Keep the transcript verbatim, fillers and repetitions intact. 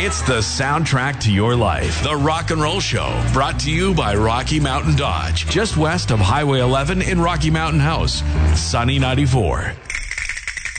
It's the soundtrack to your life. The Rock and Roll Show, brought to you by Rocky Mountain Dodge, just west of Highway eleven in Rocky Mountain House. Sunny ninety-four.